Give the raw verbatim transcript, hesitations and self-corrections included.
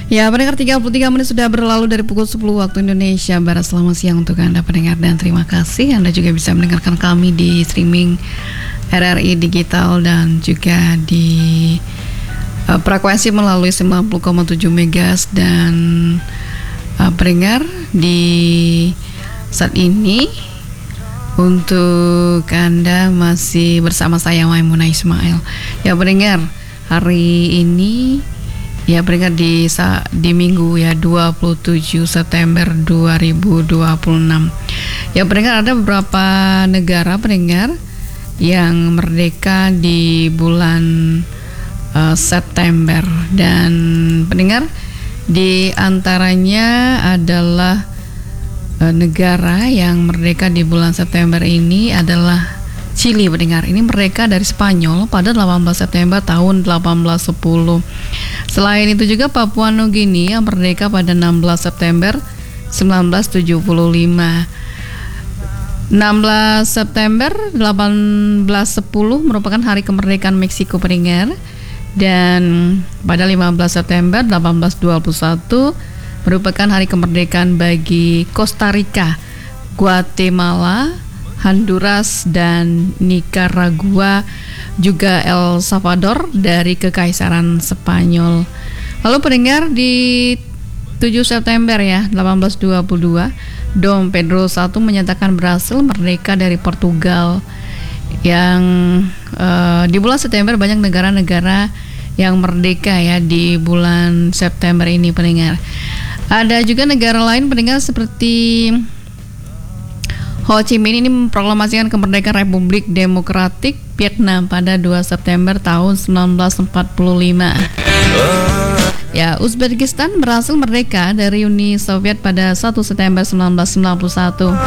Ya, pendengar, tiga puluh tiga menit sudah berlalu dari pukul sepuluh waktu Indonesia Barat. Selamat siang untuk Anda pendengar dan terima kasih Anda juga bisa mendengarkan kami di streaming R R I Digital dan juga di uh, frekuensi melalui sembilan puluh koma tujuh megahertz. Dan uh, pendengar, di saat ini untuk Anda masih bersama saya Maimunah Ismail. Ya pendengar, hari ini ya pendengar di di minggu ya dua puluh tujuh September dua ribu dua puluh enam. Ya pendengar, ada beberapa negara pendengar yang merdeka di bulan uh, September, dan pendengar di antaranya adalah uh, negara yang merdeka di bulan September ini adalah Chili pendengar. Ini merdeka dari Spanyol pada delapan belas September tahun delapan belas sepuluh. Selain itu juga Papua Nugini yang merdeka pada enam belas September sembilan belas tujuh puluh lima. enam belas September delapan belas sepuluh merupakan hari kemerdekaan Meksiko pendengar. Dan pada lima belas September delapan belas dua puluh satu merupakan hari kemerdekaan bagi Costa Rica, Guatemala, Honduras, dan Nicaragua, juga El Salvador dari Kekaisaran Spanyol. Lalu pendengar, di tujuh September ya delapan belas dua puluh dua, Dom Pedro satu menyatakan berhasil merdeka dari Portugal. Yang uh, di bulan September banyak negara-negara yang merdeka ya di bulan September ini pendengar. Ada juga negara lain pendengar seperti Ho Chi Minh ini memproklamasikan kemerdekaan Republik Demokratik Vietnam pada dua September tahun sembilan belas empat puluh lima. Ya, Uzbekistan berhasil merdeka dari Uni Soviet pada satu September sembilan belas sembilan puluh satu.